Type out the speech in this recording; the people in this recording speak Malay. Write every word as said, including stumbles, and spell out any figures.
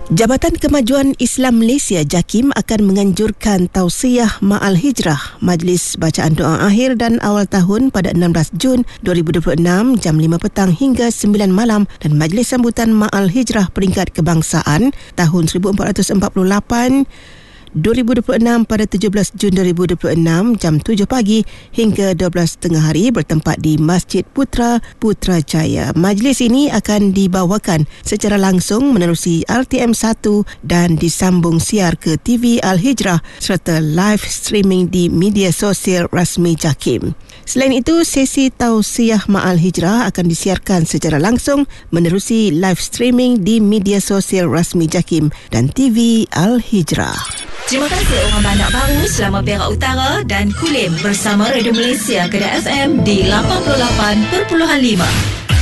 Jabatan Kemajuan Islam Malaysia JAKIM akan menganjurkan tausiah ma'al hijrah Majlis Bacaan Doa Akhir dan Awal Tahun pada enam belas Jun dua ribu dua puluh enam jam lima petang hingga sembilan malam dan Majlis Sambutan Ma'al Hijrah Peringkat Kebangsaan tahun seribu empat ratus empat puluh lapan dua ribu dua puluh enam pada tujuh belas Jun dua ribu dua puluh enam jam tujuh pagi hingga dua belas tiga puluh hari bertempat di Masjid Putra Putrajaya. Majlis ini akan dibawakan secara langsung menerusi R T M satu dan disambung siar ke T V Al-Hijrah serta live streaming di media sosial rasmi JAKIM. Selain itu, sesi tausiah ma'al hijrah akan disiarkan secara langsung menerusi live streaming di media sosial rasmi JAKIM dan T V Al-Hijrah. Terima kasih orang Bandar Baru, Selama Perak Utara dan Kulim bersama Radio Malaysia Kedah F M di lapan puluh lapan perpuluhan lima.